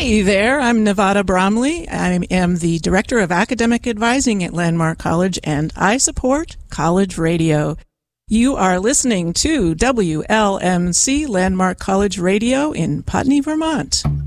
Hi there, I'm Nevada Bromley. I am the Director of Academic Advising at Landmark College, and I support College Radio. You are listening to WLMC Landmark College Radio in Putney, Vermont.